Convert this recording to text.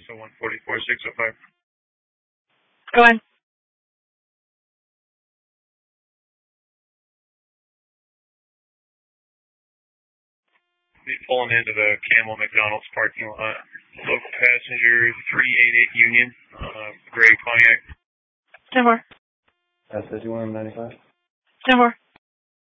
so 144,605. Go ahead. Pulling into the Camel McDonald's parking lot. Local passenger 388 Union, gray Pontiac. 10-4. That's 5195. 10-4.